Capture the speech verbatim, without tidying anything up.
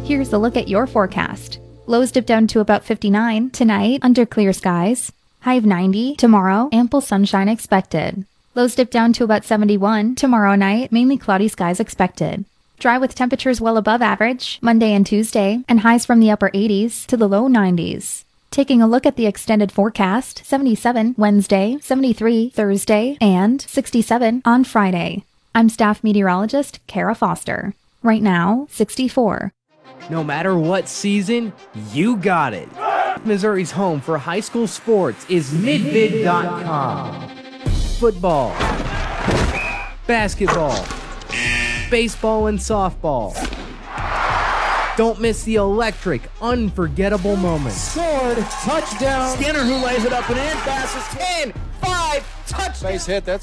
Here's a look at your forecast. Lows dip down to about fifty-nine tonight under clear skies. High of ninety tomorrow, ample sunshine expected. Lows dip down to about seventy-one tomorrow night, mainly cloudy skies expected. Dry with temperatures well above average Monday and Tuesday, and highs from the upper eighties to the low nineties. Taking a look at the extended forecast, seventy-seven Wednesday, seventy-three Thursday, and sixty-seven on Friday. I'm staff meteorologist Kara Foster. Right now, sixty-four. No matter what season, you got it. Missouri's home for high school sports is midvid dot com. Football, basketball, baseball, and softball. Don't miss the electric, unforgettable moments. Scored, touchdown. Skinner who lays it up and in, passes ten, five, touchdown. Base hit, that's